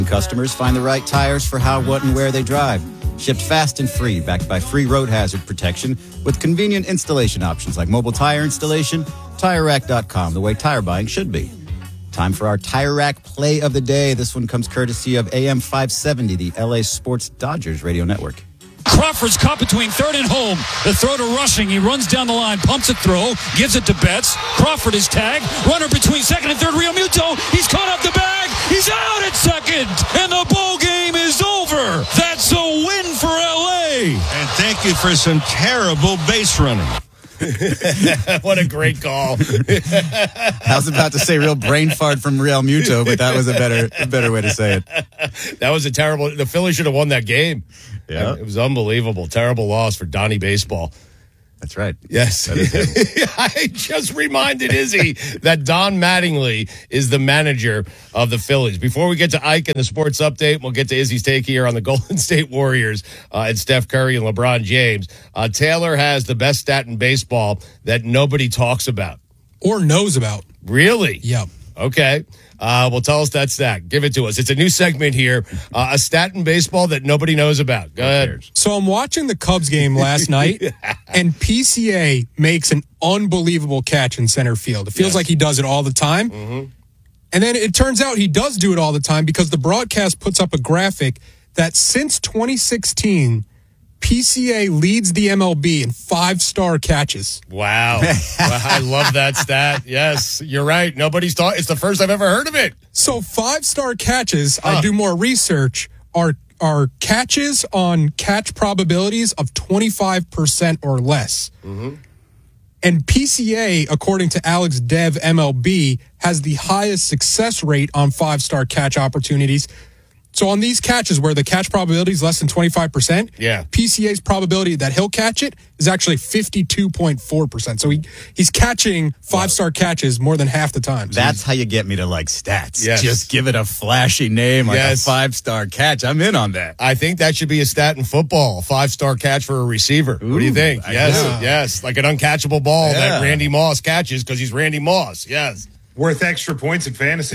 Customers find the right tires for how, what, and where they drive. Shipped fast and free, backed by free road hazard protection with convenient installation options like mobile tire installation. TireRack.com, the way tire buying should be. Time for our Tire Rack play of the day. This one comes courtesy of AM 570, the LA Sports Dodgers radio network. Crawford's caught between third and home. The throw to Rushing. He runs down the line, pumps a throw, gives it to Betts. Crawford is tagged. Runner between second and third. Real Muto. He's caught up the bag. He's out at second. And the ball game is over. That's a win for LA. And thank you for some terrible base running. What a great call. I was about to say real brain fart from Real Muto, but that was a better way to say it. That was a terrible. The Phillies should have won that game. Yeah. It was unbelievable. Terrible loss for Donnie Baseball. That's right. Yes. I just reminded Izzy that Don Mattingly is the manager of the Phillies. Before we get to Ike and the sports update, we'll get to Izzy's take here on the Golden State Warriors and Steph Curry and LeBron James. Taylor has the best stat in baseball that nobody talks about. Or knows about. Really? Yep. Okay. Well, tell us that stat. Give it to us. It's a new segment here. A stat in baseball that nobody knows about. Go ahead. So I'm watching the Cubs game last night, and PCA makes an unbelievable catch in center field. It feels like he does it all the time. Mm-hmm. And then it turns out he does do it all the time because the broadcast puts up a graphic that since 2016, PCA leads the MLB in 5-star catches. Wow. I love that stat. Yes, you're right. Nobody's talking. It's the first I've ever heard of it. So 5-star catches, I do more research, are catches on catch probabilities of 25% or less. Mm-hmm. And PCA, according to Alex Dev MLB, has the highest success rate on 5-star catch opportunities. So on these catches where the catch probability is less than 25%, PCA's probability that he'll catch it is actually 52.4%. So he's catching 5-star catches more than half the time. That's how you get me to like stats. Yes. Just give it a flashy name like a 5-star catch. I'm in on that. I think that should be a stat in football, a 5-star catch for a receiver. What do you think? Yes, like an uncatchable ball that Randy Moss catches because he's Randy Moss. Yes. Worth extra points in fantasy.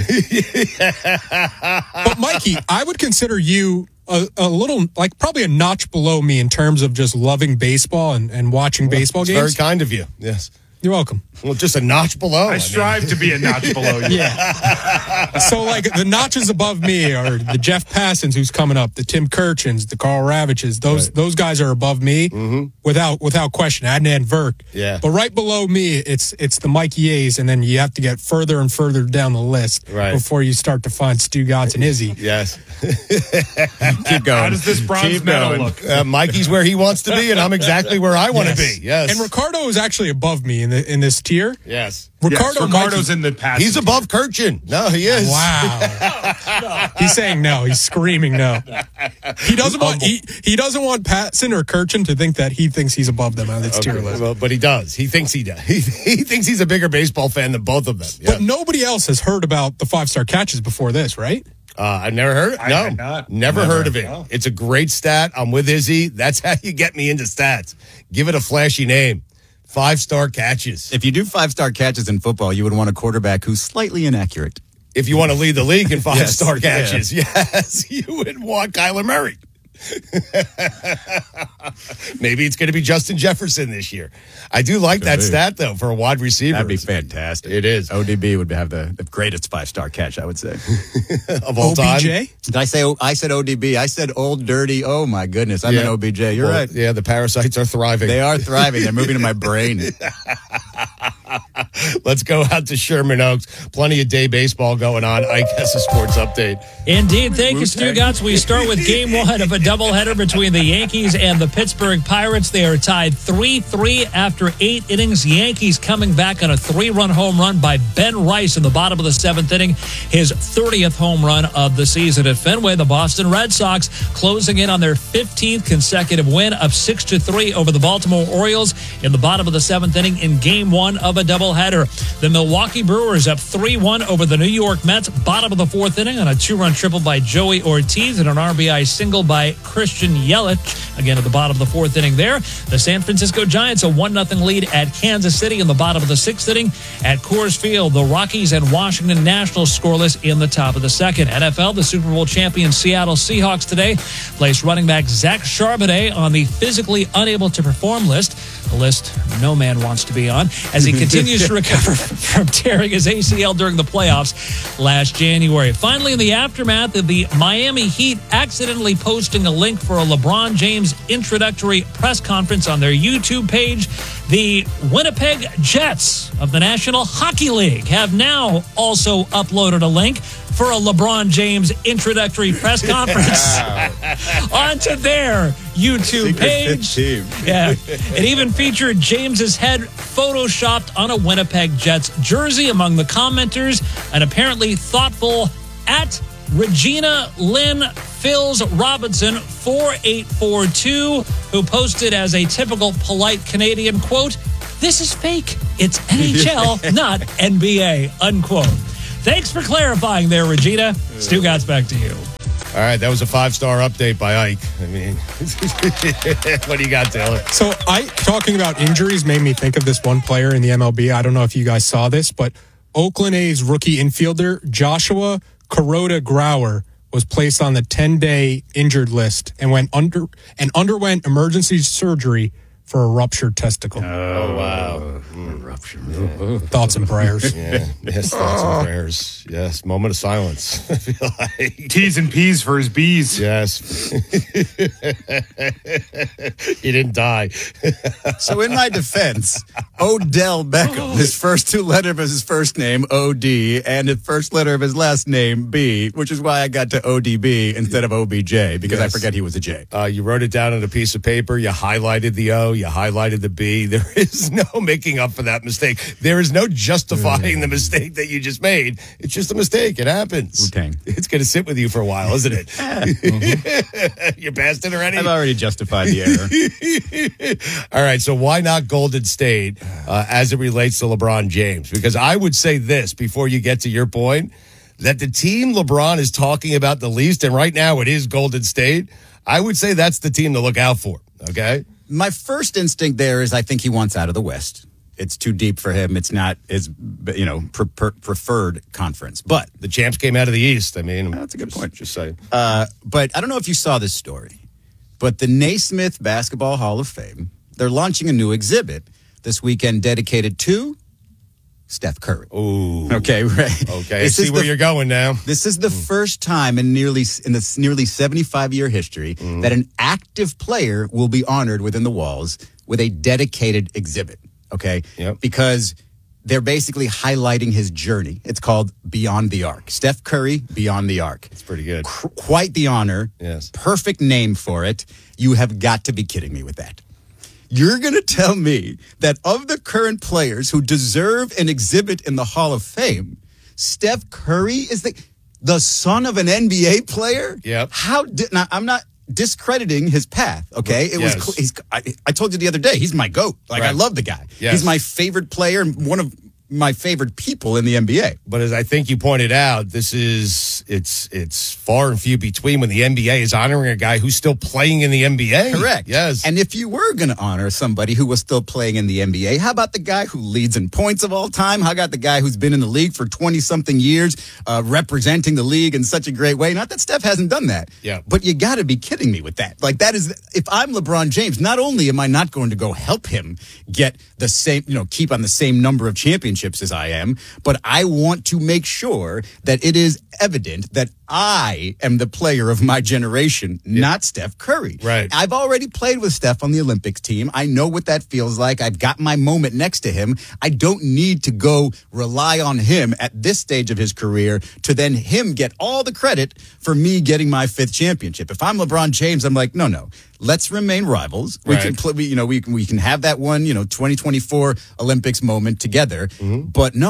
But Mikey, I would consider you a little, like probably a notch below me in terms of just loving baseball and watching baseball games. Very kind of you. Yes. You're welcome. Well, just a notch below. I strive to be a notch below you. Yeah. So, like, the notches above me are the Jeff Passons, who's coming up, the Tim Kirchens, the Carl Ravages. Those guys are above me without question. Adnan Virk. Yeah. But right below me, it's the Mikey A's, and then you have to get further and further down the list before you start to find Stu Gotts and Izzy. Yes. Keep going. How does this bronze medal look? Mikey's where he wants to be, and I'm exactly where I want to be. Yes. And Ricardo is actually above me in this tier. Yes. Ricardo's in the past. He's above Kirchin. No, he is. Wow. He's saying no. He's screaming no. He doesn't want Patson or Kirchin to think that he thinks he's above them on this tier list. Well, but he does. He thinks he does. He thinks he's a bigger baseball fan than both of them. Yeah. But nobody else has heard about the 5-star catches before this, right? I've never heard it. No, never heard of it. No. It's a great stat. I'm with Izzy. That's how you get me into stats. Give it a flashy name. 5-star catches. If you do 5-star catches in football, you would want a quarterback who's slightly inaccurate. If you want to lead the league in 5-star catches, yes, you would want Kyler Murray. Maybe it's going to be Justin Jefferson this year. I do like that stat, though, for a wide receiver. That'd be fantastic. It is. ODB would have the greatest 5-star catch, I would say. Of all time. Did I said ODB. I said old, dirty. Oh, my goodness. I meant OBJ. You're right. Yeah, the parasites are thriving. They are thriving. They're moving to my brain. Let's go out to Sherman Oaks. Plenty of day baseball going on. Ike has a sports update. Indeed. Thank you, Stu Gotts. We start with game one of a doubleheader between the Yankees and the Pittsburgh Pirates. They are tied 3-3 after 8 innings. Yankees coming back on a 3-run home run by Ben Rice in the bottom of the 7th inning. His 30th home run of the season at Fenway. The Boston Red Sox closing in on their 15th consecutive win, up 6-3 over the Baltimore Orioles in the bottom of the 7th inning in game one of a doubleheader. doubleheader. The Milwaukee Brewers up 3-1 over the New York Mets, bottom of the fourth inning on a 2-run triple by Joey Ortiz and an RBI single by Christian Yelich. Again, at the bottom of the fourth inning there. The San Francisco Giants a 1-0 lead at Kansas City in the bottom of the sixth inning. At Coors Field, the Rockies and Washington Nationals scoreless in the top of the second. NFL, the Super Bowl champion Seattle Seahawks today placed running back Zach Charbonnet on the physically unable to perform list. A list no man wants to be on as he continues to recover from tearing his ACL during the playoffs last January. Finally, in the aftermath of the Miami Heat accidentally posting a link for a LeBron James introductory press conference on their YouTube page, the Winnipeg Jets of the National Hockey League have now also uploaded a link for a LeBron James introductory press conference onto their YouTube page. Yeah, it even featured James's head photoshopped on a Winnipeg Jets jersey. Among the commenters, an apparently thoughtful at Regina Lynn Phils Robinson 4842, who posted as a typical polite Canadian quote, "This is fake. It's NHL, not NBA," unquote. Thanks for clarifying there, Regina. Stu Gatz, back to you. All right, that was a 5-star update by Ike. I mean, what do you got, Taylor? So Ike talking about injuries made me think of this one player in the MLB. I don't know if you guys saw this, but Oakland A's rookie infielder Joshua Kuroda Grauer was placed on the 10-day injured list and underwent emergency surgery for a ruptured testicle. Oh, wow. Rupture. Yeah. Thoughts and prayers. Yeah. Yes, thoughts and prayers. Yes, moment of silence. I feel like. T's and P's for his bees. Yes. He didn't die. So in my defense, Odell Beckham, his first two letters of his first name, O-D, and the first letter of his last name, B, which is why I got to ODB instead of OBJ, because I forget he was a J. You wrote it down on a piece of paper. You highlighted the O. You highlighted the B. There is no making up for that mistake. There is no justifying the mistake that you just made. It's just a mistake. It happens. Wu-Tang. It's going to sit with you for a while, isn't it? Mm-hmm. You passed it already? I've already justified the error. All right, so why not Golden State as it relates to LeBron James? Because I would say this before you get to your point, that the team LeBron is talking about the least, and right now it is Golden State, I would say that's the team to look out for, okay? My first instinct there is I think he wants out of the West. It's too deep for him. It's not his, preferred conference. But the champs came out of the East. I mean, that's a good point. Just saying. But I don't know if you saw this story, but the Naismith Basketball Hall of Fame, they're launching a new exhibit this weekend dedicated to Steph Curry. Ooh. Okay, right. Okay, I see where you're going now. This is the first time in this nearly 75-year history that an active player will be honored within the walls with a dedicated exhibit. Okay? Yep. Because they're basically highlighting his journey. It's called Beyond the Arc. Steph Curry, Beyond the Arc. It's pretty good. Quite the honor. Yes. Perfect name for it. You have got to be kidding me with that. You're going to tell me that of the current players who deserve an exhibit in the Hall of Fame, Steph Curry is the son of an NBA player? Yep. Now, I'm not discrediting his path, okay? I told you the other day, he's my GOAT. Like, right. I love the guy. Yes. He's my favorite player and one of my favorite people in the NBA. But as I think you pointed out, it's far and few between when the NBA is honoring a guy who's still playing in the NBA. Correct. Yes. And if you were going to honor somebody who was still playing in the NBA, how about the guy who leads in points of all time? How about the guy who's been in the league for 20-something years, representing the league in such a great way? Not that Steph hasn't done that. Yeah. But you got to be kidding me with that. Like, that is, if I'm LeBron James, not only am I not going to go help him get the same, keep on the same number of championships as I am, but I want to make sure that it is evident that I am the player of my generation, not Steph Curry. Right. I've already played with Steph on the Olympics team. I know what that feels like. I've got my moment next to him. I don't need to go rely on him at this stage of his career to then him get all the credit for me getting my 5th championship. If I'm LeBron James, I'm like, no. Let's remain rivals. We can play, we can have that one, 2024 Olympics moment together. Mm-hmm. But no,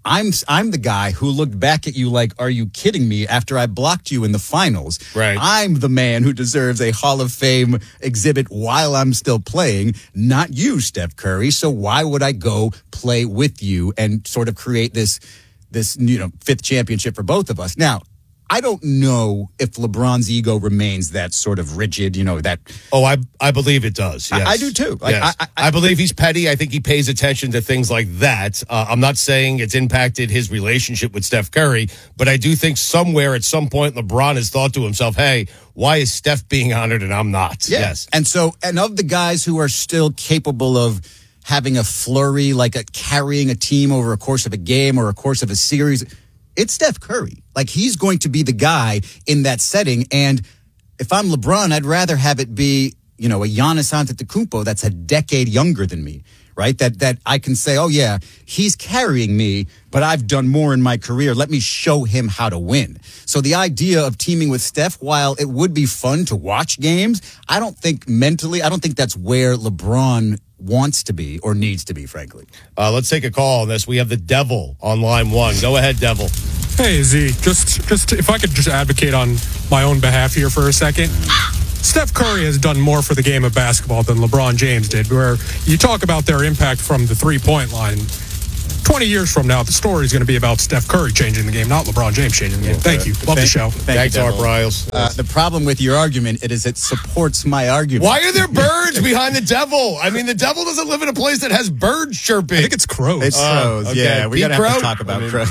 I'm the guy who looked back at you like, are you kidding me, after I blocked you in the finals. Right. I'm the man who deserves a Hall of Fame exhibit while I'm still playing, not you, Steph Curry. So why would I go play with you and sort of create this fifth championship for both of us? Now, I don't know if LeBron's ego remains that sort of rigid, that. Oh, I believe it does. Yes. I do too. Yes. I believe he's petty. I think he pays attention to things like that. I'm not saying it's impacted his relationship with Steph Curry, but I do think somewhere at some point LeBron has thought to himself, hey, why is Steph being honored and I'm not? Yeah. Yes. And of the guys who are still capable of having a flurry, like carrying a team over a course of a game or a course of a series, it's Steph Curry. Like, he's going to be the guy in that setting. And if I'm LeBron, I'd rather have it be, a Giannis Antetokounmpo that's a decade younger than me, right? That I can say, oh, yeah, he's carrying me, but I've done more in my career. Let me show him how to win. So the idea of teaming with Steph, while it would be fun to watch games, I don't think that's where LeBron wants to be or needs to be, frankly. Let's take a call on this. We have the Devil on line 1. Go ahead, Devil. Hey, Z, just if I could just advocate on my own behalf here for a second. Steph Curry has done more for the game of basketball than LeBron James did, where you talk about their impact from the three-point line. 20 years from now, the story is going to be about Steph Curry changing the game, not LeBron James changing the game. Thank you. Love the show. Thanks, Art Briles. The problem with your argument is it supports my argument. Why are there birds behind the Devil? I mean, the Devil doesn't live in a place that has birds chirping. I think it's crows. It's crows. Okay. Yeah, we're going to have to talk about crows.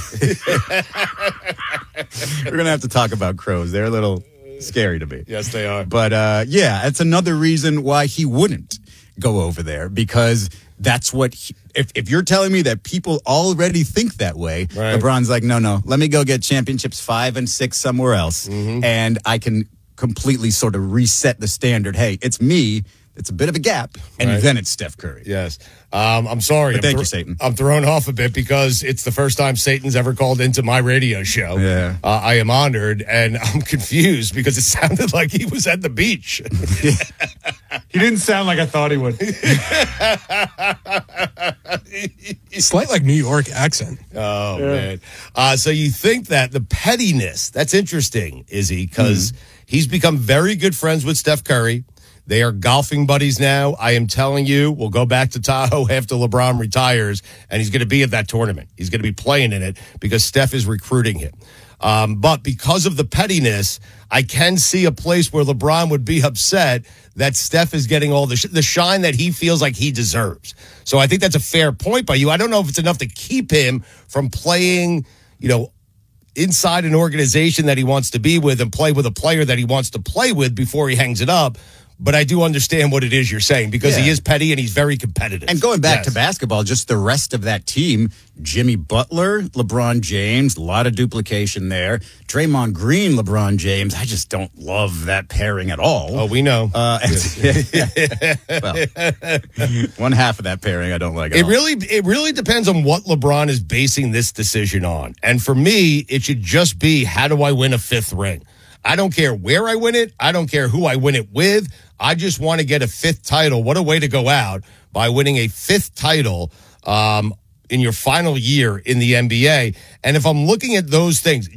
We're going to have to talk about crows. They're a little scary to me. Yes, they are. But it's another reason why he wouldn't go over there, because that's what if you're telling me that people already think that way, right. LeBron's like, no, let me go get championships 5 and 6 somewhere else, and I can completely sort of reset the standard. Hey, it's me. It's a bit of a gap, and then it's Steph Curry. Yes. I'm sorry. But thank you, Satan. I'm thrown off a bit because it's the first time Satan's ever called into my radio show. Yeah. I am honored, and I'm confused because it sounded like he was at the beach. He didn't sound like I thought he would. Slight like New York accent. Oh, man. So you think that the pettiness, that's interesting, Izzy, because he's become very good friends with Steph Curry. They are golfing buddies now. I am telling you, we'll go back to Tahoe after LeBron retires, and he's going to be at that tournament. He's going to be playing in it because Steph is recruiting him. But because of the pettiness, I can see a place where LeBron would be upset that Steph is getting all the shine that he feels like he deserves. So I think that's a fair point by you. I don't know if it's enough to keep him from playing, inside an organization that he wants to be with and play with a player that he wants to play with before he hangs it up. But I do understand what it is you're saying because he is petty and he's very competitive. And going back to basketball, just the rest of that team, Jimmy Butler, LeBron James, a lot of duplication there. Draymond Green, LeBron James, I just don't love that pairing at all. Oh, we know. Well, one half of that pairing I don't like at all. It really depends on what LeBron is basing this decision on. And for me, it should just be, how do I win a 5th ring? I don't care where I win it. I don't care who I win it with. I just want to get a 5th title. What a way to go out by winning a 5th title in your final year in the NBA. And if I'm looking at those things,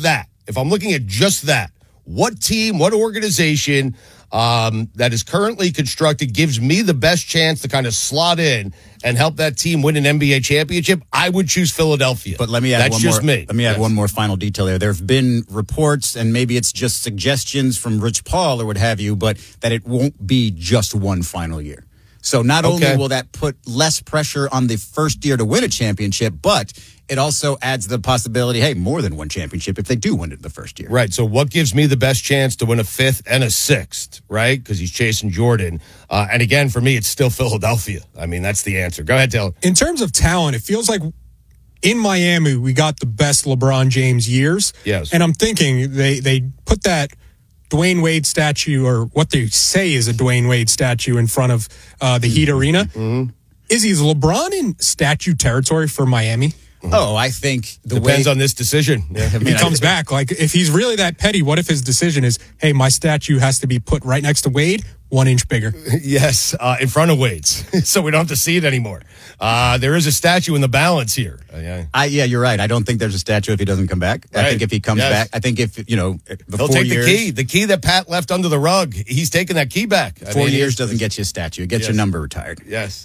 what team, what organization that is currently constructed gives me the best chance to kind of slot in and help that team win an NBA championship, I would choose Philadelphia. But let me add one more final detail there. There have been reports, and maybe it's just suggestions from Rich Paul or what have you, but that it won't be just one final year. So not only will that put less pressure on the first year to win a championship, but it also adds the possibility, hey, more than one championship if they do win it the first year. Right. So what gives me the best chance to win a 5th and a 6th, right? Because he's chasing Jordan. And again, for me, it's still Philadelphia. I mean, that's the answer. Go ahead, Taylor. In terms of talent, it feels like in Miami, we got the best LeBron James years. Yes. And I'm thinking they put that Dwayne Wade statue, or what they say is a Dwayne Wade statue, in front of the Heat Arena. Mm-hmm. Is LeBron in statue territory for Miami? Oh, I think Depends on this decision. Yeah. If he comes back, like if he's really that petty, what if his decision is, hey, my statue has to be put right next to Wade, 1 inch bigger? Yes, in front of Wade's, so we don't have to see it anymore. There is a statue in the balance here. Yeah, you're right. I don't think there's a statue if he doesn't come back. Right. I think if he comes back, I think if, the He'll 4 take years. the key that Pat left under the rug. He's taking that key back. 4 years doesn't get you a statue. It gets your number retired. Yes.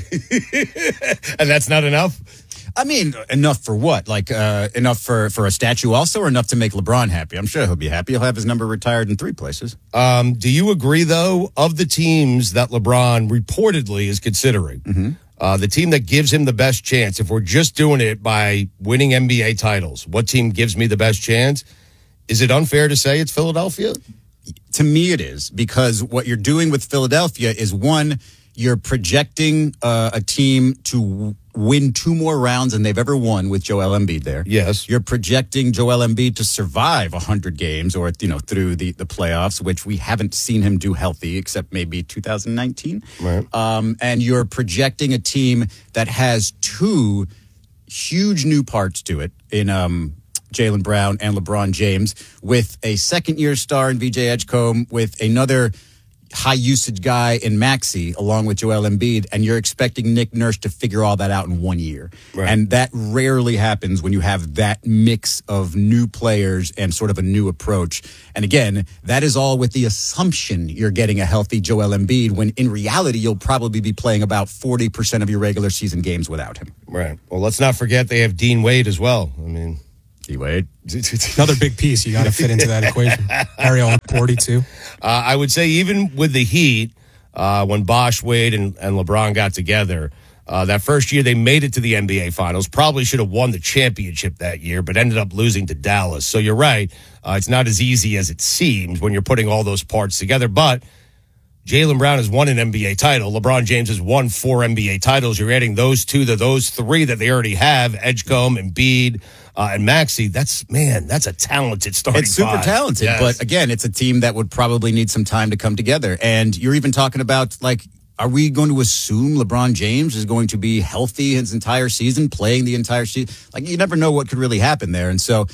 And that's not enough? I mean, enough for what? Like, enough for a statue also, or enough to make LeBron happy? I'm sure he'll be happy. He'll have his number retired in 3 places. Do you agree, though, of the teams that LeBron reportedly is considering, the team that gives him the best chance, if we're just doing it by winning NBA titles, what team gives me the best chance? Is it unfair to say it's Philadelphia? To me, it is, because what you're doing with Philadelphia is, one, you're projecting a team to win 2 more rounds than they've ever won with Joel Embiid there. Yes. You're projecting Joel Embiid to survive 100 games or, through the playoffs, which we haven't seen him do healthy except maybe 2019. Right. And you're projecting a team that has 2 huge new parts to it in Jaylen Brown and LeBron James, with a second-year star in VJ Edgecombe, with another high-usage guy in Maxey, along with Joel Embiid, and you're expecting Nick Nurse to figure all that out in 1 year. Right. And that rarely happens when you have that mix of new players and sort of a new approach. And again, that is all with the assumption you're getting a healthy Joel Embiid, when in reality, you'll probably be playing about 40% of your regular season games without him. Right. Well, let's not forget they have Dean Wade as well. I mean... D-Wade. Another big piece you got to fit into that equation. Ariel Porty, too. I would say even with the Heat, when Bosh, Wade, and LeBron got together, that first year they made it to the NBA Finals. Probably should have won the championship that year, but ended up losing to Dallas. So you're right. It's not as easy as it seems when you're putting all those parts together. But Jaylen Brown has won an NBA title. LeBron James has won 4 NBA titles. You're adding those 2 to those 3 that they already have, Edgecombe, Embiid, and Maxey. That's a talented starting It's super 5. talented, Yes. but again, it's a team that would probably need some time to come together. And you're even talking about, like, are we going to assume LeBron James is going to be healthy his entire season, playing the entire season? Like, you never know what could really happen there. And so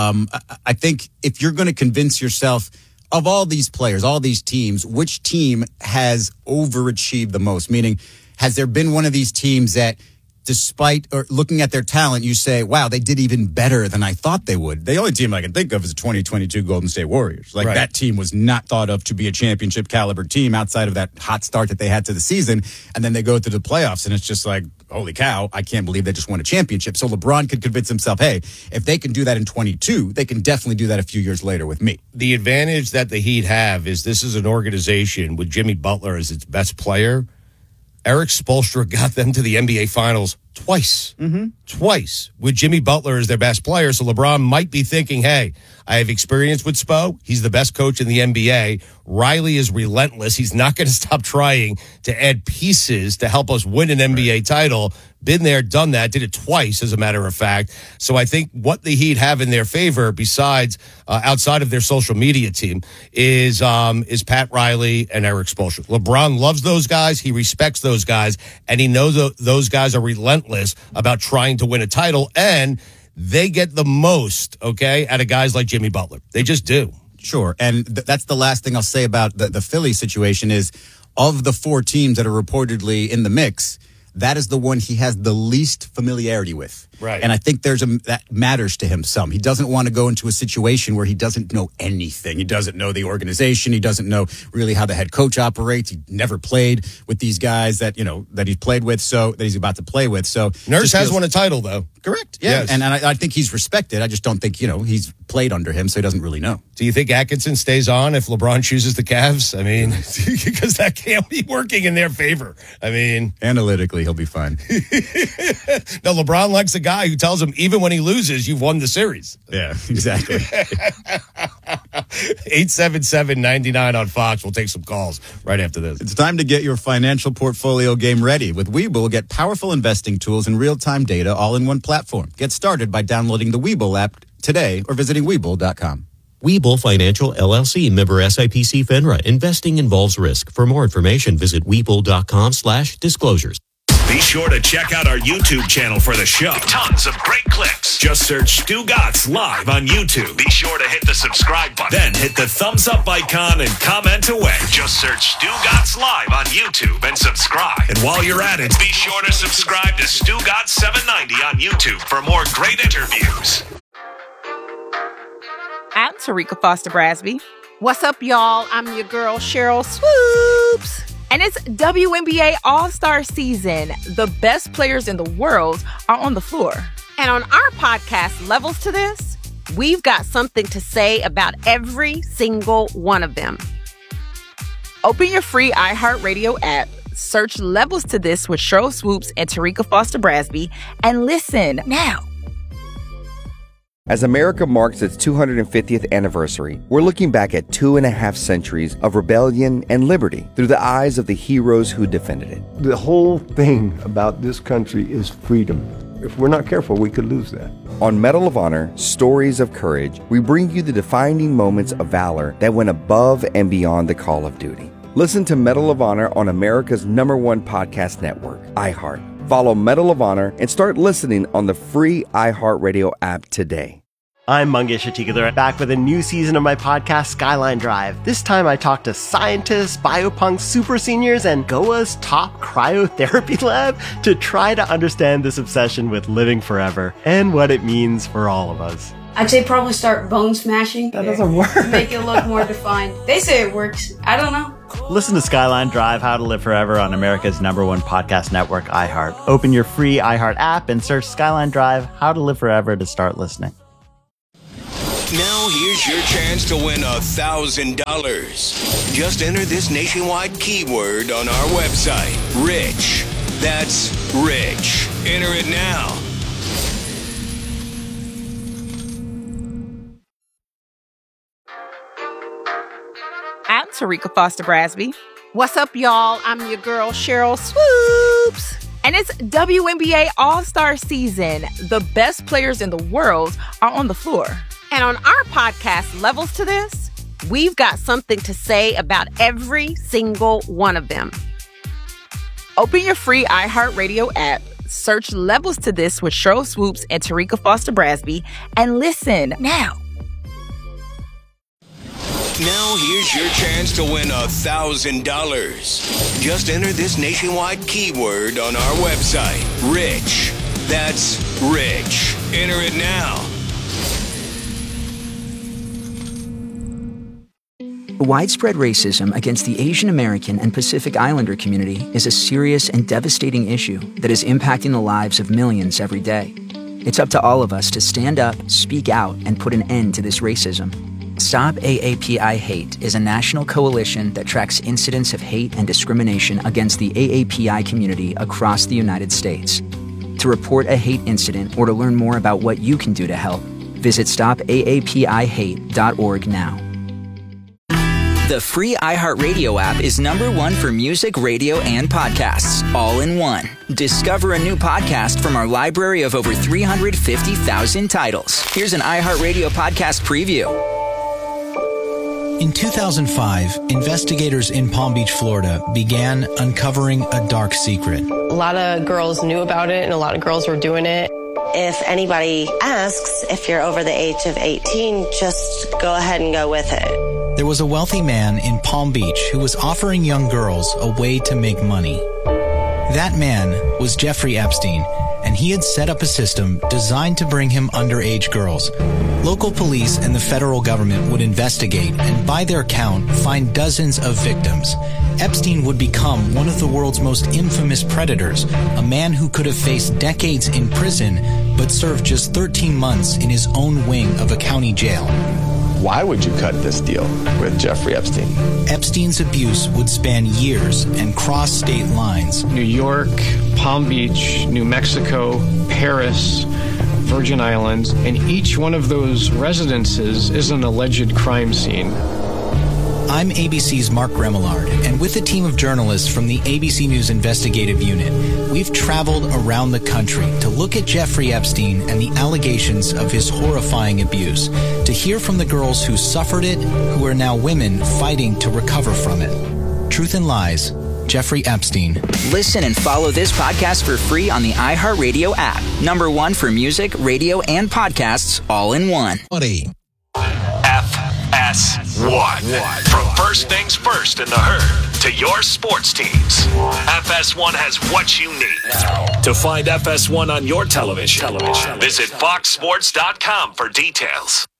I think if you're going to convince yourself, of all these players, all these teams, which team has overachieved the most? Meaning, has there been one of these teams that, despite or looking at their talent, you say, wow, they did even better than I thought they would? The only team I can think of is the 2022 Golden State Warriors. Like, right. That team was not thought of to be a championship caliber team outside of that hot start that they had to the season. And then they go to the playoffs and it's just like, holy cow, I can't believe they just won a championship. So LeBron could convince himself, hey, if they can do that in 22, they can definitely do that a few years later with me. The advantage that the Heat have is this is an organization with Jimmy Butler as its best player. Eric Spoelstra got them to the NBA Finals twice. Twice with Jimmy Butler as their best player. So LeBron might be thinking, hey, I have experience with Spo. He's the best coach in the NBA. Riley is relentless. He's not going to stop trying to add pieces to help us win an NBA title. Been there, done that, did it twice, as a matter of fact. So I think what the Heat have in their favor, besides outside of their social media team, is Pat Riley and Eric Spoelstra. LeBron loves those guys. He respects those guys. And he knows those guys are relentless about trying to win a title. And they get the most, okay, out of guys like Jimmy Butler. They just do. Sure. And that's the last thing I'll say about the Philly situation is, of the 4 teams that are reportedly in the mix, that is the one he has the least familiarity with. Right. And I think that matters to him some. He doesn't want to go into a situation where he doesn't know anything. He doesn't know the organization. He doesn't know really how the head coach operates. He never played with these guys that he's played with, so that he's about to play with. So Nurse has won a title, though. Correct. Yeah. Yes. And I think he's respected. I just don't think, he's played under him, so he doesn't really know. Do you think Atkinson stays on if LeBron chooses the Cavs? I mean, because that can't be working in their favor. I mean, analytically, he'll be fine. No, LeBron likes a guy who tells him, even when he loses, you've won the series. Yeah, exactly. 877-99 on Fox. We'll take some calls right after this. It's time to get your financial portfolio game ready. With Webull, get powerful investing tools and real-time data all in one platform. Get started by downloading the Webull app today or visiting Webull.com. Webull Financial, LLC, member SIPC FINRA. Investing involves risk. For more information, visit Webull.com/disclosures. Be sure to check out our YouTube channel for the show. Tons of great clips. Just search Stu Gatz Live on YouTube. Be sure to hit the subscribe button. Then hit the thumbs up icon and comment away. Just search Stu Gatz Live on YouTube and subscribe. And while you're at it, be sure to subscribe to Stu Gatz 790 on YouTube for more great interviews. I'm Tarika Foster Brasby. What's up, y'all? I'm your girl, Cheryl Swoops. And it's WNBA All-Star season. The best players in the world are on the floor. And on our podcast, Levels to This, we've got something to say about every single one of them. Open your free iHeartRadio app, search Levels to This with Cheryl Swoops and Tarika Foster Brasby, and listen now. As America marks its 250th anniversary, we're looking back at 2.5 centuries of rebellion and liberty through the eyes of the heroes who defended it. The whole thing about this country is freedom. If we're not careful, we could lose that. On Medal of Honor, Stories of Courage, we bring you the defining moments of valor that went above and beyond the call of duty. Listen to Medal of Honor on America's #1 podcast network, iHeart. Follow Medal of Honor and start listening on the free iHeartRadio app today. I'm Mangesh Atikadar, back with a new season of my podcast, Skyline Drive. This time I talk to scientists, biopunks, super seniors, and Goa's top cryotherapy lab to try to understand this obsession with living forever and what it means for all of us. I'd say probably start bone smashing. That doesn't work. Make it look more defined. They say it works. I don't know. Listen to Skyline Drive, How to Live Forever on America's #1 podcast network, iHeart. Open your free iHeart app and search Skyline Drive, How to Live Forever to start listening. Now here's your chance to win $1,000. Just enter this nationwide keyword on our website, Rich. That's Rich. Enter it now. I'm Tarika Foster Brasby. What's up, y'all? I'm your girl, Cheryl Swoops. And it's WNBA All-Star season. The best players in the world are on the floor. And on our podcast, Levels to This, we've got something to say about every single one of them. Open your free iHeartRadio app, search Levels to This with Cheryl Swoops and Tarika Foster Brasby, and listen now. Now here's your chance to win $1,000. Just enter this nationwide keyword on our website, Rich. That's Rich. Enter it now. Widespread racism against the Asian American and Pacific Islander community is a serious and devastating issue that is impacting the lives of millions every day. It's up to all of us to stand up, speak out, and put an end to this racism. Stop AAPI Hate is a national coalition that tracks incidents of hate and discrimination against the AAPI community across the United States. To report a hate incident or to learn more about what you can do to help, visit stopaapihate.org now. The free iHeartRadio app is #1 for music, radio, and podcasts, all in one. Discover a new podcast from our library of over 350,000 titles. Here's an iHeartRadio podcast preview. In 2005, investigators in Palm Beach, Florida began uncovering a dark secret. A lot of girls knew about it and a lot of girls were doing it. If anybody asks if you're over the age of 18, just go ahead and go with it. There was a wealthy man in Palm Beach who was offering young girls a way to make money. That man was Jeffrey Epstein, and he had set up a system designed to bring him underage girls. Local police and the federal government would investigate and, by their count, find dozens of victims. Epstein would become one of the world's most infamous predators, a man who could have faced decades in prison but served just 13 months in his own wing of a county jail. Why would you cut this deal with Jeffrey Epstein? Epstein's abuse would span years and cross state lines. New York, Palm Beach, New Mexico, Paris, Virgin Islands, and each one of those residences is an alleged crime scene. I'm ABC's Mark Remillard, and with a team of journalists from the ABC News Investigative Unit, we've traveled around the country to look at Jeffrey Epstein and the allegations of his horrifying abuse, to hear from the girls who suffered it, who are now women fighting to recover from it. Truth and Lies, Jeffrey Epstein. Listen and follow this podcast for free on the iHeartRadio app. #1 for music, radio, and podcasts all in one. FS1. From first things first in the herd to your sports teams, FS1 has what you need. To find FS1 on your television, visit foxsports.com for details.